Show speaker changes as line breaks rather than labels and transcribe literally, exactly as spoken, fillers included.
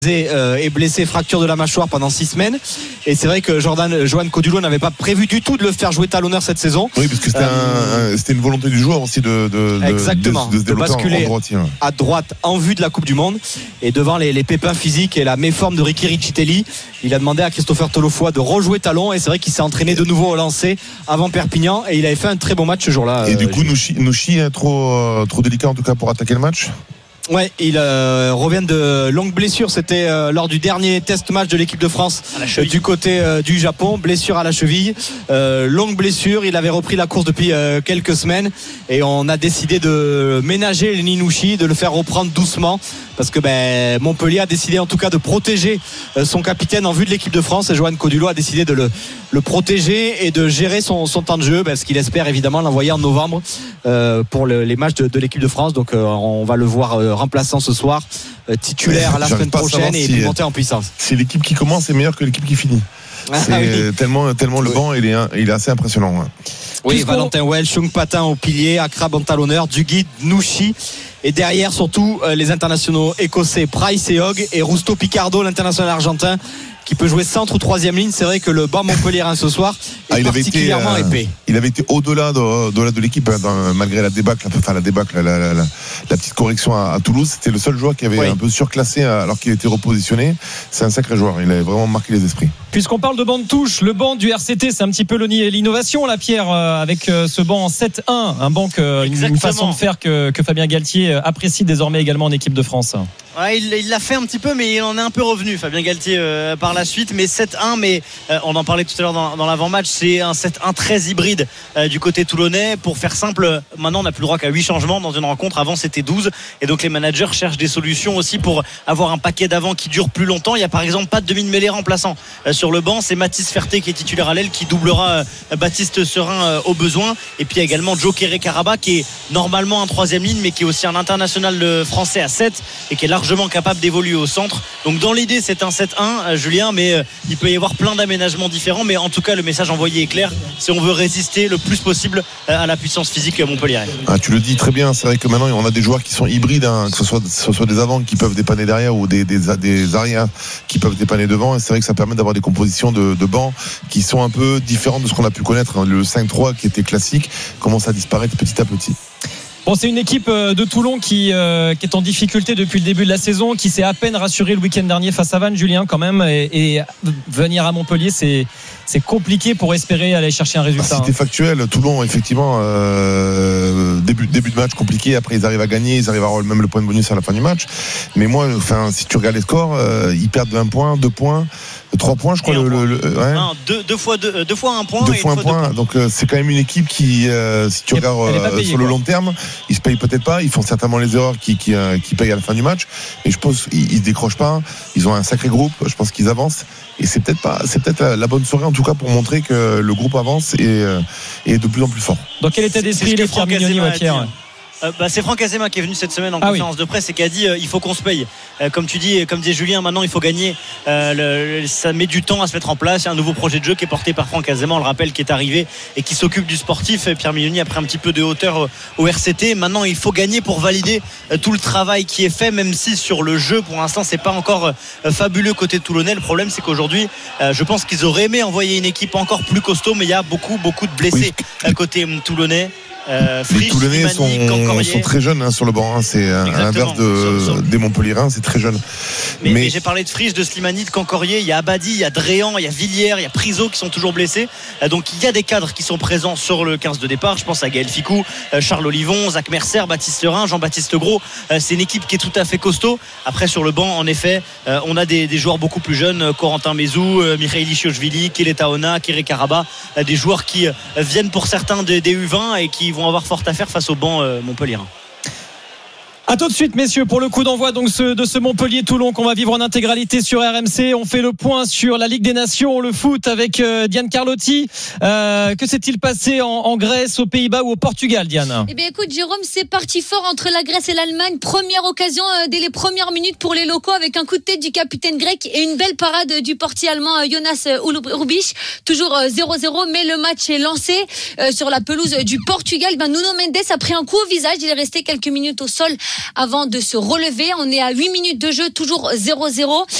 est blessé, fracture de la mâchoire pendant six semaines, et c'est vrai que Jordan Johan Kodulo n'avait pas prévu du tout de le faire jouer talonneur cette saison.
Oui, parce que c'était, euh, un, c'était une volonté du joueur aussi de, de,
exactement,
de, de, de,
de basculer en, en droite, ouais. à droite en vue de la Coupe du Monde, et devant les, les pépins physiques et la méforme de Ricky Riccitelli, il a demandé à Christopher Tolofoa de rejouer talon, et c'est vrai qu'il s'est entraîné de nouveau au lancer avant Perpignan, et il avait fait un très bon match ce jour-là.
Et
euh,
du coup Nouchi, Nouchi est trop, euh, trop délicat en tout cas pour attaquer le match.
Ouais, il euh, revient de longue blessure. C'était euh, lors du dernier test match de l'équipe de France euh, du côté euh, du Japon. Blessure à la cheville, euh, longue blessure. Il avait repris la course depuis euh, quelques semaines, et on a décidé de ménager Lenny Nouchi, de le faire reprendre doucement, parce que ben, Montpellier a décidé en tout cas de protéger euh, son capitaine en vue de l'équipe de France, et Johan Kodulo a décidé de le, le protéger et de gérer son, son temps de jeu, parce qu'il espère évidemment l'envoyer en novembre euh, pour le, les matchs de, de l'équipe de France. Donc euh, on va le voir euh, remplaçant ce soir, euh, titulaire la semaine prochaine, et puis monter en puissance.
C'est l'équipe qui commence est meilleure que l'équipe qui finit. C'est ah, oui. tellement, tellement le oui. banc il est, il est assez impressionnant. Ouais.
Oui, Puisqu'on... Valentin Welch, Chung Patin au pilier, Akrab en talonneur, Duguid, Nouchi, et derrière surtout euh, les internationaux écossais Price et Hogg, et Rusto Picardo, l'international argentin, qui peut jouer centre ou troisième ligne. C'est vrai que le banc montpelliérain ce soir est ah, il particulièrement
avait
été, euh, épais.
Il avait été au-delà de, au-delà de l'équipe, hein, dans, malgré la débâcle, enfin la débâcle, la, la, la, la, la petite correction à, à Toulouse. C'était le seul joueur qui avait oui. un peu surclassé alors qu'il était repositionné. C'est un sacré joueur. Il a vraiment marqué les esprits.
Puisqu'on parle de banc de touche, le banc du R C T, c'est un petit peu l'innovation, là, Pierre, avec ce banc en sept un. Un banc, que, une façon de faire que, que Fabien Galtier apprécie désormais également en équipe de France.
Ouais, il, il l'a fait un petit peu, mais il en est un peu revenu, Fabien Galtier, euh, par la suite. Mais sept un, mais euh, on en parlait tout à l'heure dans, dans l'avant-match, c'est un sept un très hybride euh, du côté toulonnais. Pour faire simple, maintenant on n'a plus le droit qu'à huit changements dans une rencontre. Avant c'était douze, et donc les managers cherchent des solutions aussi pour avoir un paquet d'avant qui dure plus longtemps. Il y a par exemple pas de demi-mêlée remplaçant euh, sur le banc. C'est Mathis Ferté qui est titulaire à l'aile, qui doublera euh, Baptiste Serin euh, au besoin. Et puis il y a également Joe Kéré-Karaba, qui est normalement un troisième ligne, mais qui est aussi un international français à sept, et qui est largement capable d'évoluer au centre. Donc dans l'idée c'est un sept un, Julien, mais euh, il peut y avoir plein d'aménagements différents, mais en tout cas le message envoyé est clair, c'est on veut résister le plus possible à la puissance physique montpelliéraine.
Ah, tu le dis très bien, c'est vrai que maintenant on a des joueurs qui sont hybrides, hein, que ce soit, ce soit des avants qui peuvent dépanner derrière, ou des, des, des arrières qui peuvent dépanner devant, et c'est vrai que ça permet d'avoir des compositions de, de bancs qui sont un peu différentes de ce qu'on a pu connaître. Le cinq trois qui était classique commence à disparaître petit à petit.
Bon, c'est une équipe de Toulon qui, euh, qui est en difficulté depuis le début de la saison, qui s'est à peine rassurée le week-end dernier face à Vannes, Julien, quand même, et, et venir à Montpellier, c'est, c'est compliqué pour espérer aller chercher un résultat.
C'était factuel. Toulon, effectivement, euh, début, début de match compliqué. Après, ils arrivent à gagner, ils arrivent à avoir même le point de bonus à la fin du match. Mais moi, enfin, si tu regardes les scores, euh, ils perdent vingt points, deux points. trois points, je crois. Le, le, le, ouais.
Non, deux, deux, fois deux, deux fois un point.
Deux
et
fois un point. Points. Donc, euh, c'est quand même une équipe qui, euh, si tu regardes euh, payée, sur le long terme, ils se payent peut-être pas. Ils font certainement les erreurs qui, qui, euh, qui payent à la fin du match. Mais je pense qu'ils se décrochent pas. Ils ont un sacré groupe. Je pense qu'ils avancent. Et c'est peut-être pas, c'est peut-être la, la bonne soirée, en tout cas, pour montrer que le groupe avance et euh, est de plus en plus fort.
Dans quel état d'esprit les Pierre Mignoni, Pierre?
Euh, bah, c'est Franck Azema qui est venu cette semaine en ah conférence oui. de presse et qui a dit euh, il faut qu'on se paye. Euh, comme tu dis, comme disait Julien, maintenant il faut gagner. Euh, le, ça met du temps à se mettre en place. Il y a un nouveau projet de jeu qui est porté par Franck Azema, on le rappelle, qui est arrivé et qui s'occupe du sportif. Pierre Mignoni a pris un petit peu de hauteur au R C T. Maintenant il faut gagner pour valider euh, tout le travail qui est fait, même si sur le jeu pour l'instant c'est pas encore euh, fabuleux côté toulonnais. Le problème c'est qu'aujourd'hui euh, je pense qu'ils auraient aimé envoyer une équipe encore plus costaud, mais il y a beaucoup beaucoup de blessés oui. à côté toulonnais.
Euh, Frisch, les Toulonnais sont, sont très jeunes hein, sur le banc hein. C'est à l'inverse de, sur, sur... des Montpelliérains, c'est très jeune.
Mais, mais... mais j'ai parlé de Frisch, de Slimani, de Cancorier. Il y a Abadi, il y a Dréan, il y a Villiers, il y a Priso qui sont toujours blessés. Donc il y a des cadres qui sont présents sur le quinze de départ. Je pense à Gaël Ficou, Charles Olivon, Zach Mercer, Baptiste Serin, Jean-Baptiste Gros. C'est une équipe qui est tout à fait costaud. Après sur le banc, en effet, on a des, des joueurs beaucoup plus jeunes, Corentin Mézou, Mikhail Ishiochvili, Keleta Ona, Kéré Karaba, des joueurs qui viennent pour certains des, des U vingt et qui vont avoir fort à faire face au banc euh, montpelliérain.
A tout de suite, messieurs, pour le coup d'envoi donc ce, de ce Montpellier-Toulon qu'on va vivre en intégralité sur R M C. On fait le point sur la Ligue des Nations, le foot avec euh, Diane Carlotti. Euh, que s'est-il passé en, en Grèce, aux Pays-Bas ou au Portugal, Diane?
Eh bien, écoute, Jérôme, c'est parti fort entre la Grèce et l'Allemagne. Première occasion euh, dès les premières minutes pour les locaux avec un coup de tête du capitaine grec et une belle parade du portier allemand euh, Jonas Hrubiš. Toujours euh, zéro zéro, mais le match est lancé euh, sur la pelouse du Portugal. Ben, Nuno Mendes a pris un coup au visage. Il est resté quelques minutes au sol avant de se relever. On est à huit minutes de jeu, toujours zéro zéro.